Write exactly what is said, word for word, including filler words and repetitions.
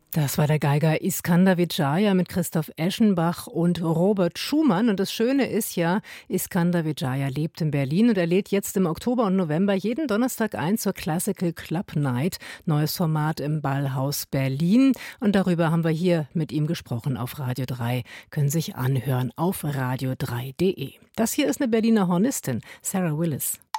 Das war der Geiger Iskander Vijaya mit Christoph Eschenbach und Robert Schumann. Und das Schöne ist ja, Iskander Vijaya lebt in Berlin und er lädt jetzt im Oktober und November jeden Donnerstag ein zur Classical Club Night. Neues Format im Ballhaus Berlin. Und darüber haben wir hier mit ihm gesprochen auf Radio drei. Können sich anhören auf radio drei punkt de. Das hier ist eine Berliner Hornistin, Sarah Willis.